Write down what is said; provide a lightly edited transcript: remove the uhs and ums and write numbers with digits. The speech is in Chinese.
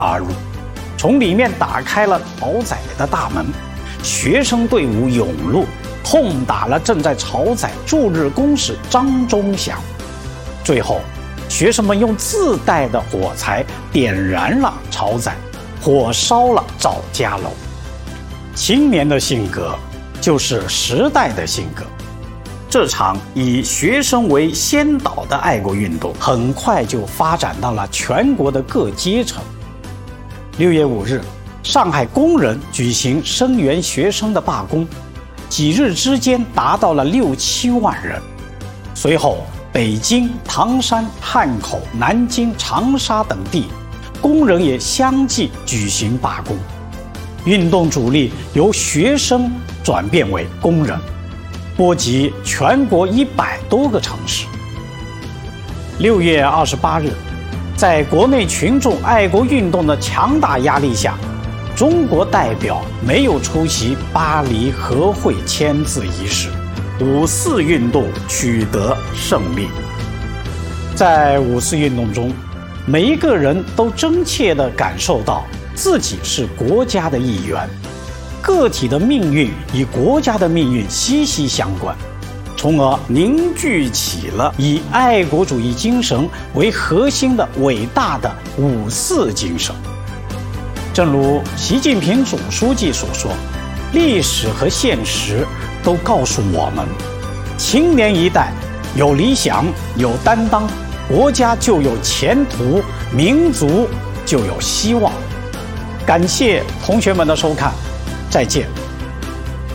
而入，从里面打开了朝宰的大门，学生队伍涌入，痛打了正在朝宰驻日公使张忠祥。最后，学生们用自带的火柴点燃了朝宰，火烧了赵家楼。青年的性格就是时代的性格。这场以学生为先导的爱国运动，很快就发展到了全国的各阶层。6月5日，上海工人举行声援学生的罢工，几日之间达到了6、7万人。随后，北京、唐山、汉口、南京、长沙等地，工人也相继举行罢工。运动主力由学生转变为工人，波及全国100多个城市。6月28日，在国内群众爱国运动的强大压力下，中国代表没有出席巴黎和会签字仪式，5四运动取得胜利。在5四运动中，每一个人都真切地感受到自己是国家的一员，个体的命运与国家的命运息息相关，从而凝聚起了以爱国主义精神为核心的伟大的5四精神。正如习近平总书记所说，历史和现实都告诉我们，青年一代有理想、有担当，国家就有前途，民族就有希望。感谢同学们的收看，再见。